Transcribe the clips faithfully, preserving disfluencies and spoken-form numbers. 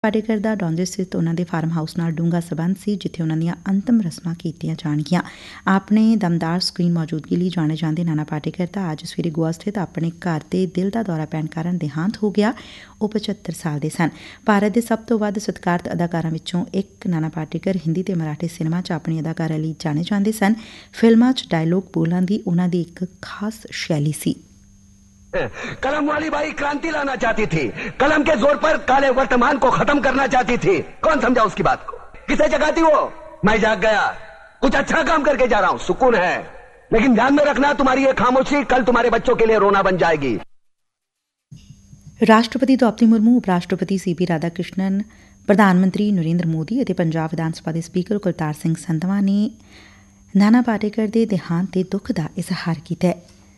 ਪਾਟੇਕਰ ਦਾ ਡੌਂਜੇ ਸਥਿਤ ਉਹਨਾਂ ਦੇ ਫਾਰਮ ਹਾਊਸ ਨਾਲ ਡੂੰਘਾ ਸਬੰਧ ਸੀ, ਜਿੱਥੇ ਉਹਨਾਂ ਦੀਆਂ ਅੰਤਮ ਰਸਮਾਂ ਕੀਤੀਆਂ ਜਾਣਗੀਆਂ। ਆਪਣੇ ਦਮਦਾਰ ਸਕਰੀਨ ਮੌਜੂਦਗੀ ਲਈ ਜਾਣੇ ਜਾਂਦੇ ਨਾਨਾ ਪਾਟੇਕਰ ਦਾ ਅੱਜ ਸਵੇਰੇ ਗੋਆ ਸਥਿਤ ਆਪਣੇ ਘਰ ਤੇ ਦਿਲ ਦਾ ਦੌਰਾ ਪੈਣ ਕਾਰਨ ਦੇਹਾਂਤ ਹੋ ਗਿਆ। ਉਹ ਪਚੱਤਰ ਸਾਲ ਦੇ ਸਨ। ਭਾਰਤ ਦੇ ਸਭ ਤੋਂ ਵੱਧ ਸਤਿਕਾਰਤ ਅਦਾਕਾਰਾਂ ਵਿੱਚੋਂ ਇੱਕ ਨਾਨਾ ਪਾਟੇਕਰ ਹਿੰਦੀ ਤੇ ਮਰਾਠੀ ਸਿਨੇਮਾ 'ਚ ਆਪਣੀ ਅਦਾਕਾਰੀ ਲਈ ਜਾਣੇ ਜਾਂਦੇ ਸਨ। ਫਿਲਮਾਂ 'ਚ ਡਾਇਲੋਗ ਬੋਲਣ ਦੀ ਉਹਨਾਂ ਦੀ ਇੱਕ ਖਾਸ ਸ਼ੈਲੀ ਸੀ। कलम वाली बाई क्रांति लाना चाहती थी, कलम के जोर पर काले वर्तमान को खत्म करना चाहती थी। कौन समझा उसकी बात को? किसे जगाती वो? मैं जाग गया, कुछ अच्छा काम करके जा रहा हूँ, सुकून है। लेकिन ध्यान में रखना, तुम्हारी ये खामोशी कल तुम्हारे बच्चों के लिए रोना बन जाएगी। ਰਾਸ਼ਟਰਪਤੀ ਦ੍ਰੌਪਦੀ ਮੁਰਮੂ, ਉਪ ਰਾਸ਼ਟਰਪਤੀ ਸੀ ਪੀ ਰਾਧਾ ਕ੍ਰਿਸ਼ਨਨ, ਪ੍ਰਧਾਨ ਮੰਤਰੀ ਨਰਿੰਦਰ ਮੋਦੀ ਅਤੇ ਪੰਜਾਬ ਵਿਧਾਨ ਸਭਾ ਦੇ ਸਪੀਕਰ ਕੁਲਤਾਰ ਸਿੰਘ ਸੰਧਵਾ ਨੇ ਨਾਨਾ ਪਾਟੇਕਰ ਦੇ ਦੇਹਾਂਤ ਤੇ ਦੁੱਖ ਦਾ ਇਜ਼ਹਾਰ ਕੀਤੈ।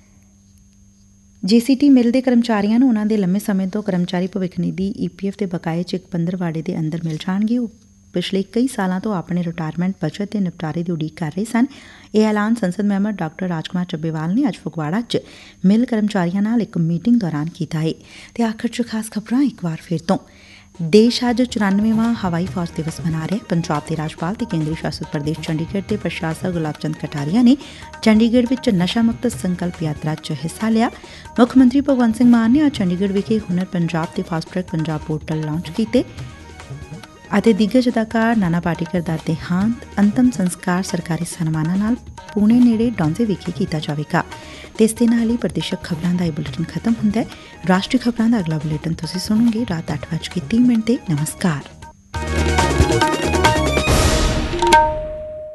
ਜੇ ਸੀ ਟੀ ਮਿਲ ਦੇ ਕਰਮਚਾਰੀਆਂ ਨੂੰ ਉਨੂਾਂ ਦੇ ਲੰਮੇ ਸਮੇਂ ਤੋਂ ਕਰਮਚਾਰੀ ਭਵਿੱਖ ਨਿਧੀ ਈ ਪੀ ਐਫ ਦੇ ਬਕਾਏ ਚੈੱਕ ਪੰਦਰਵਾੜੇ ਦੇ ਅੰਦਰ ਮਿਲ ਜਾਣਗੇ। ਉਹ ਪਿਛਲੇ ਕਈ ਸਾਲਾਂ ਤੋਂ ਆਪਣੇ ਰਿਟਾਇਰਮੈਂਟ ਬਚਤ ਦੇ ਨਿਪਟਾਰੇ ਦੀ ਉਡੀਕ ਕਰ ਰਹੇ ਸਨ। ਇਹ ਐਲਾਨ ਸੰਸਦ ਮੈਂਬਰ ਡਾਕਟਰ ਰਾਜਕੁਮਾਰ ਚੱਬੇਵਾਲ ਨੇ ਅੱਜ ਫਗਵਾੜਾ 'ਚ ਮਿਲ ਕਰਮਚਾਰੀਆਂ ਨਾਲ ਇੱਕ ਮੀਟਿੰਗ ਦੌਰਾਨ ਕੀਤਾ ਹੈ। ਤੇ ਆਖਰ 'ਚ ਖਾਸ ਖਬਰਾਂ ਇੱਕ ਵਾਰ ਫਿਰ ਤੋਂ। ਦੇਸ਼ ਅੱਜ ਚੁਰਾਨਵੇਵਾਂ ਹਵਾਈ ਫੌਜ ਦਿਵਸ ਮਨਾ ਰਿਹਾ। ਪੰਜਾਬ ਦੇ ਰਾਜਪਾਲ ਤੇ ਕੇਂਦਰੀ ਸ਼ਾਸਤ ਪ੍ਰਦੇਸ਼ ਚੰਡੀਗੜ੍ਹ ਦੇ ਪ੍ਰਸ਼ਾਸਕ ਗੁਲਾਬ ਚੰਦ ਕਟਾਰੀਆ ਨੇ ਚੰਡੀਗੜ੍ਹ ਵਿੱਚ ਨਸ਼ਾ ਮੁਕਤ ਸੰਕਲਪ ਯਾਤਰਾ 'ਚ ਹਿੱਸਾ ਲਿਆ। ਮੁੱਖ ਮੰਤਰੀ ਭਗਵੰਤ ਸਿੰਘ ਮਾਨ ਨੇ ਅੱਜ ਚੰਡੀਗੜ੍ਹ ਵਿਖੇ ਹੁਨਰ ਪੰਜਾਬ ਤੇ fast track Punjab portal launch ਕੀਤੇ। ਅਤੇ ਦਿਗਜ ਅਦਾਕਾਰ ਨਾਨਾ ਪਾਟੇਕਰ ਦਾ ਦੇਹਾਂਤ ਅੰਤਮ ਸੰਸਕਾਰ ਸਰਕਾਰੀ ਸਨਮਾਨਾਂ ਨਾਲ ਪੁਣੇ ਨੇੜੇ ਡੌਂਜ਼ੇ ਵਿਖੇ ਕੀਤਾ ਜਾਵੇਗਾ। ਤੇ ਇਸ ਦੇ ਨਾਲ ਹੀ ਪ੍ਰਦੇਸ਼ਕ ਖਬਰਾਂ ਦਾ ਇਹ ਬੁਲੇਟਿਨ ਖਤਮ ਹੁੰਦਾ ਹੈ। ਰਾਸ਼ਟਰੀ ਖਬਰਾਂ ਦਾ ਅਗਲਾ ਬੁਲੇਟਿਨ ਤੁਸੀਂ ਸੁਣੋਗੇ ਰਾਤ ਅੱਠ ਵੱਜ ਕੇ ਤੀਹ ਮਿੰਟ ਤੇ। ਨਮਸਕਾਰ।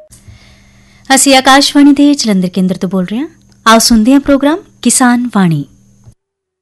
ਅਸੀਂ ਆਕਾਸ਼ਵਾਣੀ ਦੇ ਜਲੰਧਰ ਕੇਂਦਰ ਤੋਂ ਬੋਲ ਰਹੇ ਹਾਂ। ਆਓ ਸੁਣਦੇ ਹਾਂ ਪ੍ਰੋਗਰਾਮ ਕਿਸਾਨ ਵਾਣੀ।